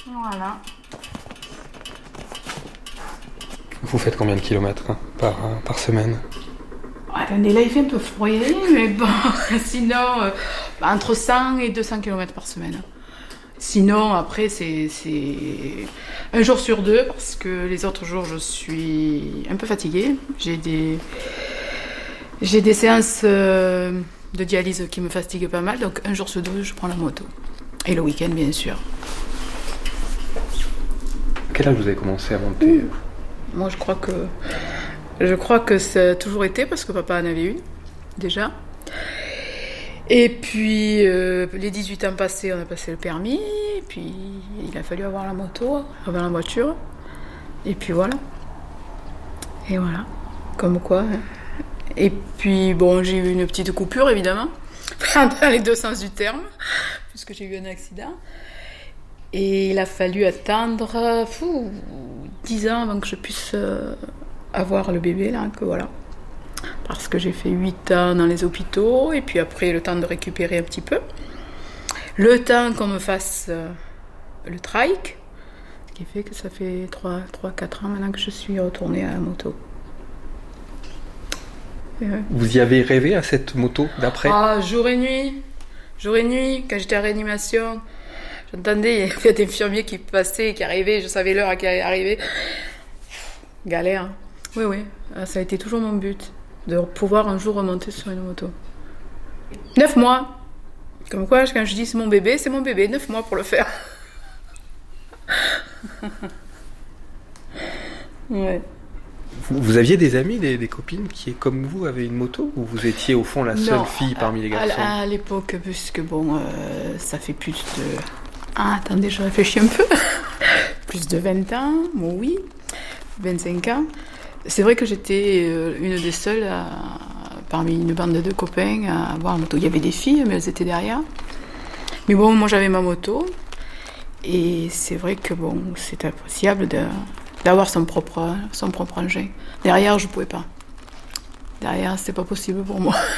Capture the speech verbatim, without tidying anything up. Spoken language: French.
Voilà. Vous faites combien de kilomètres hein, par, par semaine? Attendez, là il fait un peu froid, mais bon, sinon, euh, entre cent et deux cents kilomètres par semaine. Sinon, après, c'est, c'est un jour sur deux, parce que les autres jours, je suis un peu fatiguée. J'ai des, j'ai des séances euh, de dialyse qui me fatiguent pas mal, donc un jour sur deux, je prends la moto. Et le week-end, bien sûr. À quel âge vous avez commencé à monter? Ouh. Moi, je crois que, je crois que ça a toujours été, parce que papa en avait une, déjà. Et puis, euh, les dix-huit ans passés, on a passé le permis. Et puis, il a fallu avoir la moto, avoir la voiture. Et puis voilà. Et voilà. Comme quoi. Hein. Et puis, bon, j'ai eu une petite coupure, évidemment. Dans les deux sens du terme. Puisque j'ai eu un accident. Et il a fallu attendre fou, dix ans avant que je puisse euh, avoir le bébé, là. Que voilà. Parce que j'ai fait huit ans dans les hôpitaux, et puis après, le temps de récupérer un petit peu. Le temps qu'on me fasse euh, le trike, ce qui fait que ça fait trois à quatre ans maintenant que je suis retournée à la moto. Et ouais. Vous y avez rêvé à cette moto d'après? Ah, jour et nuit. Jour et nuit, quand j'étais en réanimation, j'entendais, il y avait des infirmiers qui passaient, qui arrivaient, je savais l'heure à qui arrivait. Galère. Oui, oui, ça a été toujours mon but. De pouvoir un jour remonter sur une moto. Neuf mois. Comme quoi, quand je dis c'est mon bébé, c'est mon bébé. Neuf mois pour le faire. Ouais. Vous, vous aviez des amis, des, des copines qui, comme vous, avaient une moto? Ou vous étiez au fond la seule non, fille parmi les garçons? À, à l'époque, puisque bon, euh, ça fait plus de... Ah, attendez, je réfléchis un peu. Plus de vingt ans, bon oui. vingt-cinq ans. C'est vrai que j'étais une des seules, à, parmi une bande de copains, à avoir une moto. Il y avait des filles, mais elles étaient derrière. Mais bon, moi j'avais ma moto. Et c'est vrai que bon, c'est appréciable de, d'avoir son propre, son propre engin. Derrière, je ne pouvais pas. Derrière, c'est pas possible pour moi.